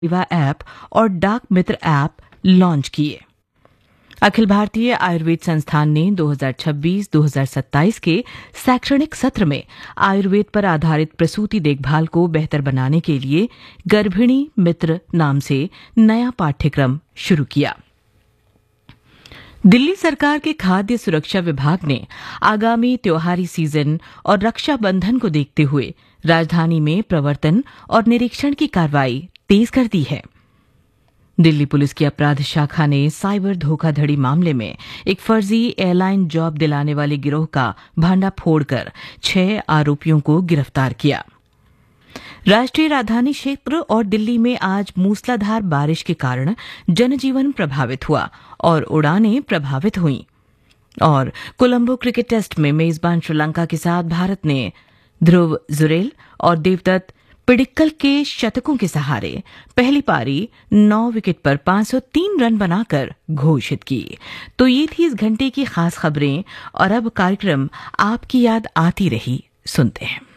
सेवा ऐप और डाक मित्र ऐप लॉन्च किए। अखिल भारतीय आयुर्वेद संस्थान ने 2026-2027 के शैक्षणिक सत्र में आयुर्वेद पर आधारित प्रसूति देखभाल को बेहतर बनाने के लिए गर्भिणी मित्र नाम से नया पाठ्यक्रम शुरू किया। दिल्ली सरकार के खाद्य सुरक्षा विभाग ने आगामी त्योहारी सीजन और रक्षाबंधन को देखते हुए राजधानी में प्रवर्तन और निरीक्षण की कार्रवाई तेज कर दी है। दिल्ली पुलिस की अपराध शाखा ने साइबर धोखाधड़ी मामले में एक फर्जी एयरलाइन जॉब दिलाने वाले गिरोह का भांडाफोड़ कर 6 आरोपियों को गिरफ्तार किया। राष्ट्रीय राजधानी क्षेत्र और दिल्ली में आज मूसलाधार बारिश के कारण जनजीवन प्रभावित हुआ और उड़ानें प्रभावित हुईं। और कोलंबो क्रिकेट टेस्ट में मेजबान श्रीलंका के साथ भारत ने ध्रुव जुरेल और देवदत्त पिडिक्कल के शतकों के सहारे पहली पारी 9 विकेट पर 503 रन बनाकर घोषित की। तो ये थी इस घंटे की खास खबरें और अब कार्यक्रम आपकी याद आती रही सुनते हैं।